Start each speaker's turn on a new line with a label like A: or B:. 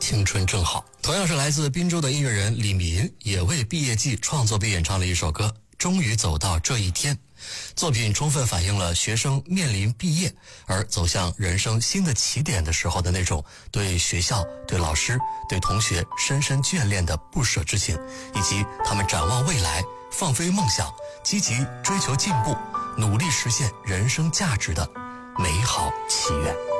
A: 青春正好。同样是来自滨州的音乐人李民，也为毕业季创作并演唱了一首歌《终于走到这一天》。作品充分反映了学生面临毕业而走向人生新的起点的时候的那种对学校、对老师、对同学深深眷恋的不舍之情，以及他们展望未来、放飞梦想、积极追求进步、努力实现人生价值的美好祈愿。